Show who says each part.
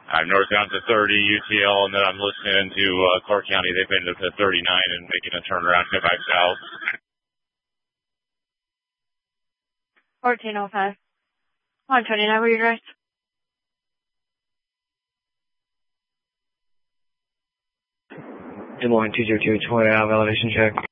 Speaker 1: I'm northbound to 30 UTL, and then I'm listening to Clark County. They've been to 39 and making a turnaround to go back south.
Speaker 2: 1405. 129, were you direct?
Speaker 3: Des Moines 202, 20 out of elevation check.